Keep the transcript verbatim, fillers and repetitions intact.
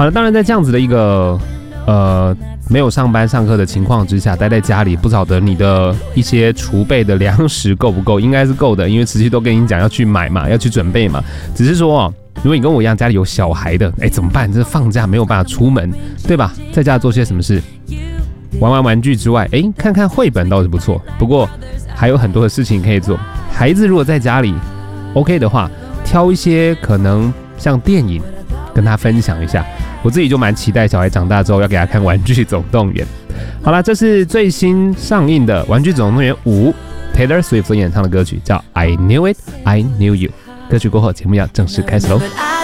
好了，当然在这样子的一个呃没有上班上课的情况之下，待在家里，不晓得你的一些储备的粮食够不够？应该是够的，因为慈禧都跟你讲要去买嘛，要去准备嘛。只是说哦，如果你跟我一样家里有小孩的，哎，怎么办？这放假没有办法出门，对吧？在家做些什么事？玩玩玩具之外，哎，看看绘本倒是不错。不过还有很多的事情可以做。孩子如果在家里 OK 的话，挑一些可能像电影跟他分享一下。我自己就蛮期待小孩长大之后要给他看《玩具总动员》。好啦，这是最新上映的《玩具总动员五》，Taylor Swift 所演唱的歌曲叫《I Knew It, I Knew You》。歌曲过后，节目要正式开始喽。